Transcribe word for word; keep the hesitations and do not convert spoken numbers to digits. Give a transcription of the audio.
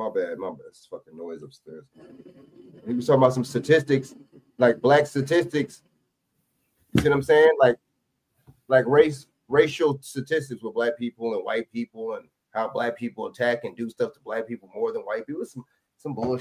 My bad, my bad. It's fucking noise upstairs. He was talking about some statistics, like black statistics. You see what I'm saying? Like, like race, racial statistics with black people and white people, and how black people attack and do stuff to black people more than white people. Some, some bullshit.